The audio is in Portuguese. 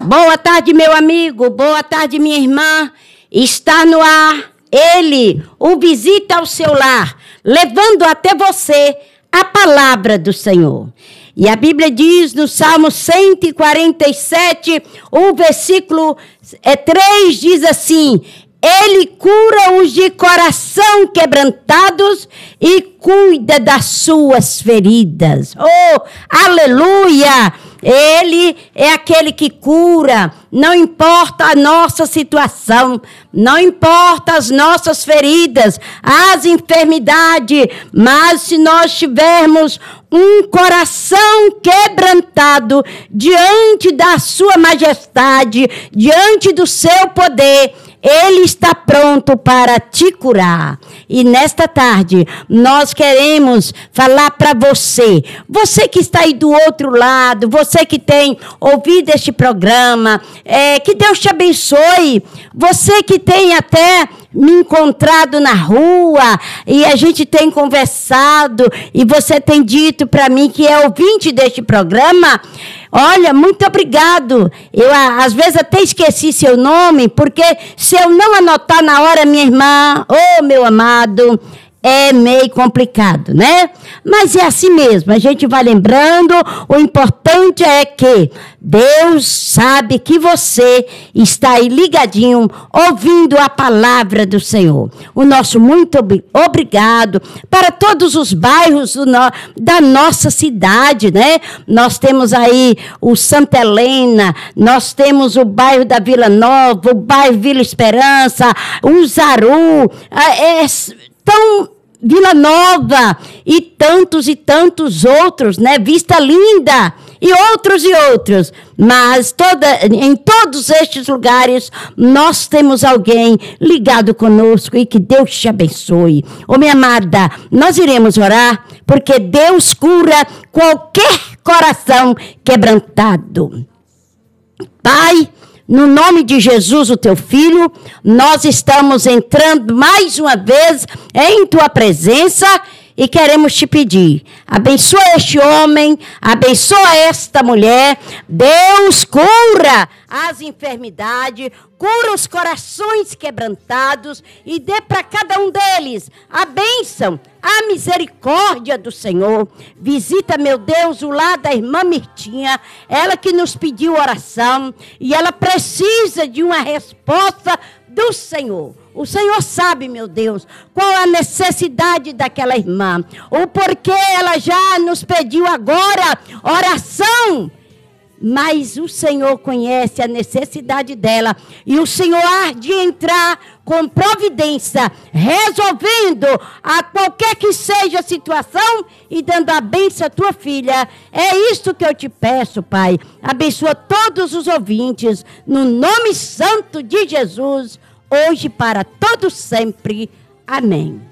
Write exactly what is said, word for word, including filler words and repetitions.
Boa tarde, meu amigo. Boa tarde, minha irmã. Está no ar ele, o Visita ao Seu Lar, levando até você a palavra do Senhor. E a Bíblia diz no Salmo cento e quarenta e sete, o versículo três diz assim: Ele cura os de coração quebrantados e cuida das suas feridas. Oh, aleluia! Ele é aquele que cura, não importa a nossa situação, não importa as nossas feridas, as enfermidades, mas se nós tivermos um coração quebrantado diante da sua majestade, diante do seu poder, Ele está pronto para te curar. E nesta tarde, nós queremos falar para você, você que está aí do outro lado, você que tem ouvido este programa, é, que Deus te abençoe, você que tem até me encontrado na rua e a gente tem conversado e você tem dito para mim que é ouvinte deste programa. Olha, muito obrigado. Eu, às vezes, até esqueci seu nome, porque se eu não anotar na hora, minha irmã, ô, meu amado, é meio complicado, né? Mas é assim mesmo, a gente vai lembrando, o importante é que Deus sabe que você está aí ligadinho, ouvindo a palavra do Senhor. O nosso muito ob- obrigado para todos os bairros do no- da nossa cidade, né? Nós temos aí o Santa Helena, nós temos o bairro da Vila Nova, o bairro Vila Esperança, o Zaru, é, tão Vila Nova e tantos e tantos outros, né? Vista Linda e outros e outros. Mas toda, em todos estes lugares nós temos alguém ligado conosco e que Deus te abençoe. Ô minha amada, nós iremos orar porque Deus cura qualquer coração quebrantado. Pai, no nome de Jesus, o teu filho, nós estamos entrando mais uma vez em tua presença e queremos te pedir, abençoa este homem, abençoa esta mulher. Deus, cura as enfermidades, cura os corações quebrantados e dê para cada um deles a bênção, a misericórdia do Senhor. Visita, meu Deus, o lar da irmã Mirtinha, ela que nos pediu oração e ela precisa de uma resposta do Senhor. O Senhor sabe, meu Deus, qual a necessidade daquela irmã, o porquê ela já nos pediu agora oração. Mas o Senhor conhece a necessidade dela e o Senhor há de entrar com providência, resolvendo a qualquer que seja a situação e dando a bênção à tua filha. É isto que eu te peço, Pai. Abençoa todos os ouvintes, no nome santo de Jesus, hoje para todo sempre. Amém.